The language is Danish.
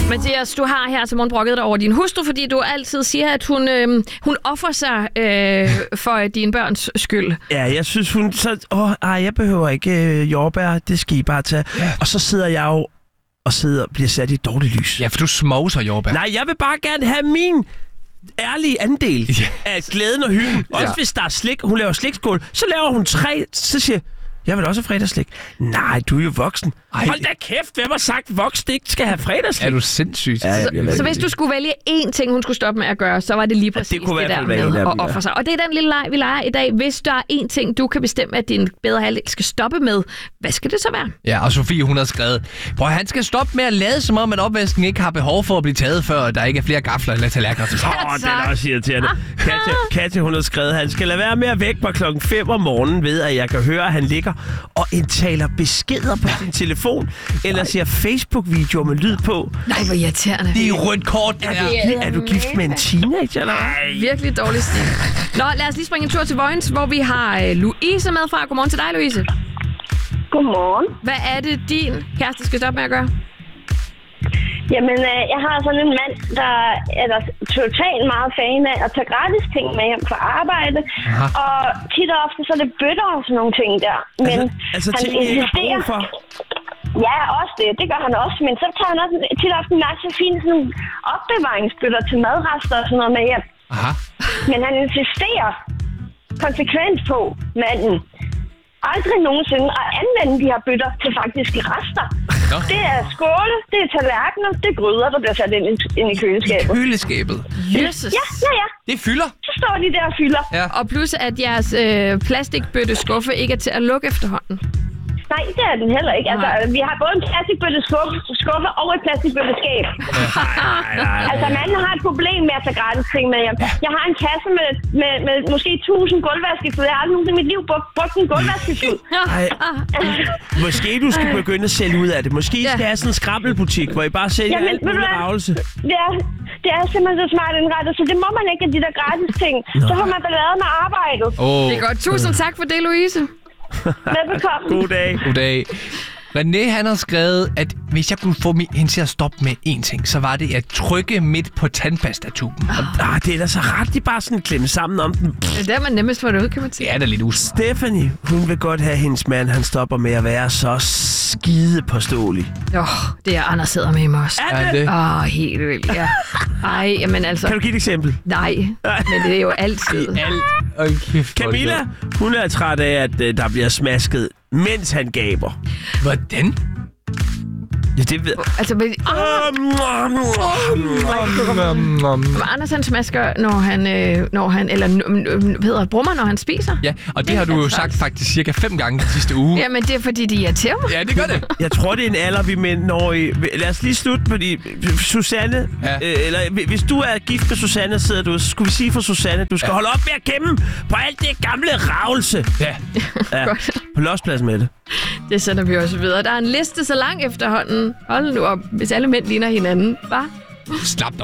Mathias, du har her til morgen brokket dig over din hustru, fordi du altid siger, at hun offer sig for dine børns skyld. Ja, jeg synes hun jeg behøver ikke jordbær, det skal I bare tage. Ja. Og så sidder jeg jo og bliver sat i et dårligt lys. Ja, for du smovser jordbær. Nej, jeg vil bare gerne have min ærlige andel af glæden og hyggen. Også hvis der er slik, hun laver slikskål, så laver hun 3, så siger jeg vil også have fredagsslik. Nej, du er jo voksen. Hold da kæft, hvem har sagt, at voksne ikke skal have fredagsslik? Er du sindssygt? Ja, så hvis du skulle vælge én ting, hun skulle stoppe med at gøre, så var det lige præcis det der med at ofre sig. Og det er den lille leg, vi leger i dag. Hvis der er én ting, du kan bestemme, at din bedre halvdel skal stoppe med, hvad skal det så være? Ja, og Sofie, hun har skrevet, han skal stoppe med at lade som om, at opvasken ikke har behov for at blive taget, før der ikke er flere gafler eller tallerkener. Det er også irriterende. Katja, hun har skrevet, han skal lade være med at vække mig 5 om morgenen ved, at jeg kan høre, at han ligger og indtaler beskeder på sin telefon, eller ser Facebook-videoer med lyd på. Nej, hvor irriterende. Det er rødt kort, det her. Er du gift med en teenager, eller? Virkelig dårlig stil. Nå, lad os lige springe en tur til Vojens, hvor vi har Louise med fra. Godmorgen til dig, Louise. Godmorgen. Hvad er det, din kæreste skal stoppe med at gøre? Jamen, jeg har sådan en mand, der er totalt meget fan af at tage gratis ting med hjem fra arbejde. Aha. Og tit og ofte så er det bøtter og sådan nogle ting der. Men altså han ting, insisterer. for? Ja, også det gør han også. Men så tager han også tit og ofte en masse fine sådan, opbevaringsbøtter til madrester og sådan noget med hjem. Aha. Men han insisterer konsekvent på, manden, aldrig nogensinde at anvende de her bøtter til faktiske rester. Nå. Det er skåle, det er tallerkener, det er gryder, der bliver sat ind i køleskabet. Køleskabet? Jesus. Ja. Det fylder? Så står de der og fylder. Ja. Og plus, at jeres plastikbøtteskuffe ikke er til at lukke efterhånden. Nej, det er den heller ikke. Altså, vi har både en plastikbøtteskuffe og et plastikbøtteskab. Altså, manden har et problem med at tage gratis ting med hjem. Jeg har en kasse med måske 1000 gulvvaskeflid. Jeg har aldrig nogensinde i mit liv brugt en gulvvaskeflid. Måske du skal begynde at sælge ud af det. Måske skal have sådan en skrabbelbutik, hvor I bare sælger alt mulig ravelse. Det er simpelthen så smart indrettet, så det må man ikke af de der gratis ting. Så får man ballade med arbejdet. Det er godt. Tusind tak for det, Louise. Velbekomme. God dag. Goddag. René, han har skrevet, at hvis jeg kunne få hende til at stoppe med én ting, så var det at trykke midt på tandpastatuben. Det er da så ret, de bare sådan klemme sammen om den. Det er der, man nemmest får det ud, kan man sige. Det er da lidt Stephanie, hun vil godt have hendes mand, han stopper med at være så skide påståelig. Det er Anders sidder med mig også. Er det? Helt vildt, ja. Ej, jamen altså... Kan du give et eksempel? Nej, men det er jo altid. Camilla, hun er træt af, at der bliver smasket, mens han gaber. Hvordan? Ja, det ved altså, Anders han smasker, når han brummer, når han spiser. Ja, og det har du jo sagt faktisk cirka 5 gange de sidste uge. Jamen, det er fordi, de irriterer mig. Ja, det gør det. Jeg tror, det er en alder, vi mænd når i... Lad os lige slutte, fordi Susanne... eller hvis du er gift med Susanne, sidder du, så skulle vi sige for Susanne, du skal holde op med at gemme på alt det gamle ravelse. Ja. Godt. På lodspladsen med det. Det sender vi også videre. Der er en liste så lang efterhånden. Hold nu op, hvis alle mænd ligner hinanden. Bare Slap